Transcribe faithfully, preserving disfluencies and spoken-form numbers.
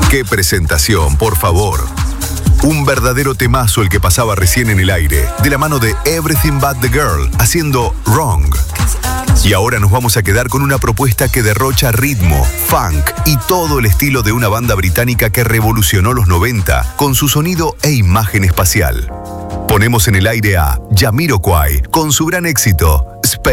¡Qué presentación, por favor! Un verdadero temazo el que pasaba recién en el aire, de la mano de Everything But The Girl, haciendo Wrong. Y ahora nos vamos a quedar con una propuesta que derrocha ritmo, funk y todo el estilo de una banda británica que revolucionó los noventa con su sonido e imagen espacial. Ponemos en el aire a Jamiroquai con su gran éxito, Space.